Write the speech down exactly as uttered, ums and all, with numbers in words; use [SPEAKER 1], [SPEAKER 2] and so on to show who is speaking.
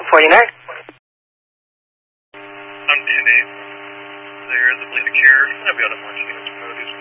[SPEAKER 1] forty-nine.
[SPEAKER 2] I'm ten eight. There is a bleed cure. I'll be out of more units for these